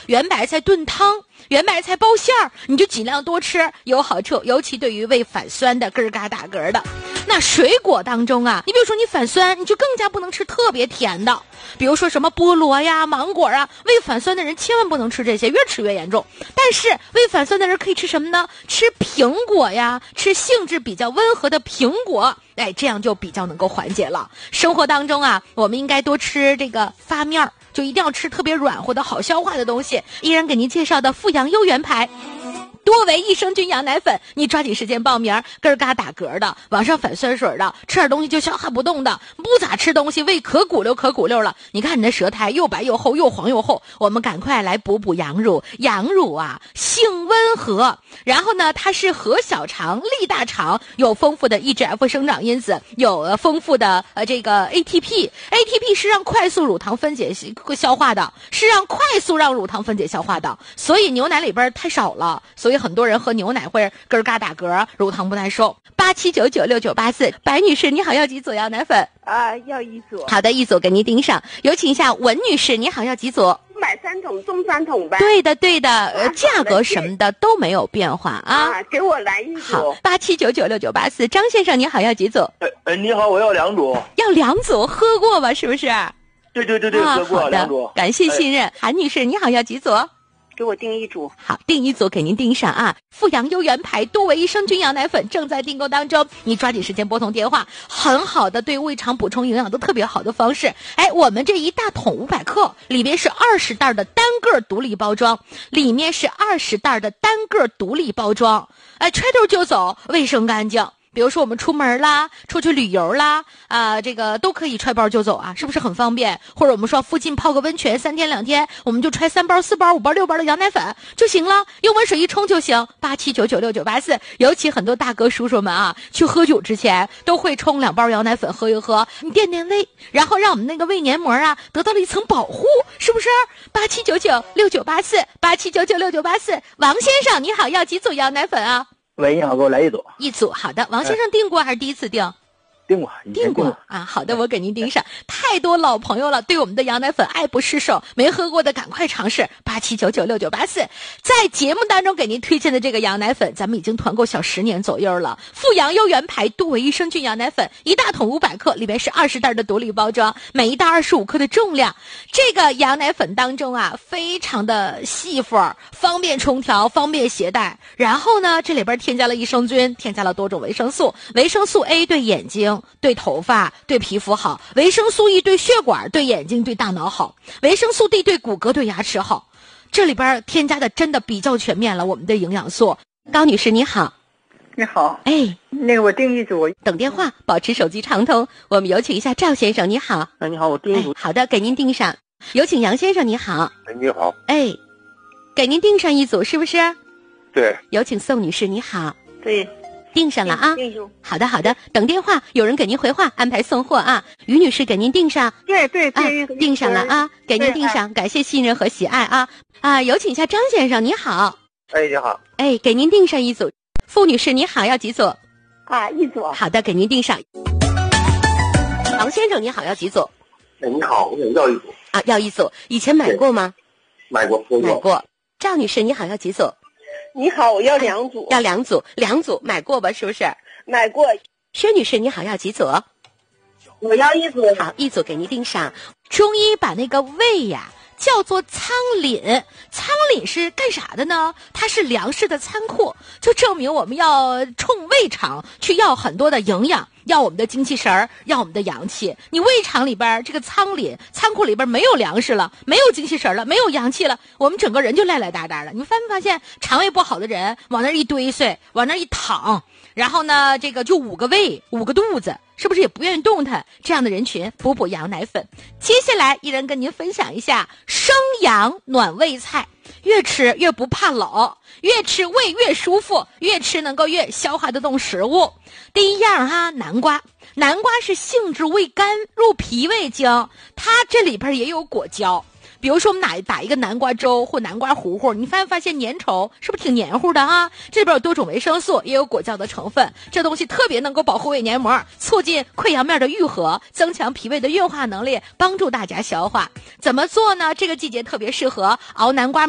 圆白菜炖汤、圆白菜包馅儿，你就尽量多吃，有好处，尤其对于胃反酸的咯嘎打嗝的。那水果当中啊，你比如说你反酸，你就更加不能吃特别甜的，比如说什么菠萝呀、芒果啊，胃反酸的人千万不能吃这些，越吃越严重。但是胃反酸的人可以吃什么呢？吃苹果呀，吃性质比较温和的苹果，这样就比较能够缓解了。生活当中啊，我们应该多吃这个发面儿，就一定要吃特别软和的好消化的东西。依然给您介绍的富阳优元牌多维益生菌羊奶粉，你抓紧时间报名。咯嘎打嗝的，往上反酸水的，吃点东西就消化不动的，不咋吃东西，胃可鼓溜了。你看你的舌苔又白又厚，又黄又厚，我们赶快来补羊乳。羊乳啊，性温和，然后呢，它是和小肠、利大肠，有丰富的 EGF 生长因子，有丰富的这个 ATP 是让快速乳糖分解消化的，是让快速让乳糖分解消化的。所以牛奶里边太少了，所以很多人喝牛奶会咯嘎打嗝，乳糖不耐受。87996984，白女士你好，要几组羊奶粉？ 要一组。 好的，一组给您盯上。有请一下文女士，你好，要几组？ 买3桶送3桶呗。 对的，价格什么的都没有变化啊。 给我来一组。 好，87996984，张先生你好，要几组？ 你好，我要2组。 要2组，喝过吧？是不是？ 对，喝过2组。 感谢信任。韩女士你好，要几组？ 给我订1组。 好，订1组给您订上啊。富阳优元牌多维益生菌羊奶粉正在订购当中，你抓紧时间拨通电话，很好的对胃肠补充营养都特别好的方式。我们这一大桶500克里面是20袋的单个独立包装，揣兜就走，卫生干净。比如说我们出门啦，出去旅游啦，这个都可以揣包就走啊，是不是很方便？或者我们说附近泡个温泉3天2天，我们就揣3包4包5包6包的羊奶粉就行了，用温水一冲就行。87996984，尤其很多大哥叔叔们啊，去喝酒之前都会冲2包羊奶粉喝一喝，你垫垫胃，然后让我们那个胃黏膜啊得到了一层保护，是不是？87996984，王先生你好，要几组羊奶粉啊？ 喂，你好，给我来1组。 1组，好的。王先生订过还是第一次订？ 订过啊，好的，我给您订上。太多老朋友了，对我们的羊奶粉爱不释手，没喝过的赶快尝试。87996984，在节目当中给您推荐的这个羊奶粉，咱们已经团购小10年左右了。富阳优元牌多维益生菌羊奶粉，一大桶500克，里面是20袋的独立包装，每一袋25克的重量。这个羊奶粉当中啊，非常的细缝，方便冲调，方便携带。然后呢，这里边添加了益生菌，添加了多种维生素。维生素 A 对眼睛、对头发、对皮肤好，维生素 E 对血管、对眼睛、对大脑好，维生素 D 对骨骼、对牙齿好。这里边添加的真的比较全面了，我们的营养素。高女士你好。 你好。 那个我订1组。 等电话，保持手机畅通。我们有请一下赵先生，你好。 你好，我订1组。 好的，给您订上。有请杨先生，你好。 你好。 给您订上1组，是不是？ 对。 有请宋女士，你好。 对。 订上了啊。好的，等电话，有人给您回话，安排送货啊。于女士给您订上。 对， 订上了啊，给您订上，感谢信任和喜爱啊。有请一下张先生，你好。 你好。 给您订上1组。傅女士你好，要几组 ？1组。 好的，给您订上。王先生你好，要几组？ 你好，我想要1组。 要1组。以前买过吗？ 买过。 赵女士你好，要几组？ 你好，我要2组。 要2组，2组买过吧？是不是？ 买过。 薛女士你好，要几组？ 我要1组。 好，1组给您订上。中医把那个胃呀叫做仓廪，仓廪是干啥的呢？它是粮食的仓库，就证明我们要冲胃肠去要很多的营养，要我们的精气神儿，要我们的阳气。你胃肠里边这个仓廪仓库里边没有粮食了，没有精气神了，没有阳气了，我们整个人就赖赖哒哒的。你发没发现肠胃不好的人往那一堆碎，往那一躺，然后呢这个就5个胃5个肚子，是不是也不愿意动弹？这样的人群补羊奶粉。接下来一人跟您分享一下生阳暖胃菜，越吃越不怕老，越吃胃越舒服，越吃能够越消化得动食物。第一样南瓜是性质味甘，入脾胃经，它这里边也有果胶。比如说我们打一个南瓜粥或南瓜糊糊，你发现粘稠是不是挺黏糊的啊？这里边有多种维生素，也有果胶的成分，这东西特别能够保护胃黏膜，促进溃疡面的愈合，增强脾胃的运化能力，帮助大家消化。怎么做呢？这个季节特别适合熬南瓜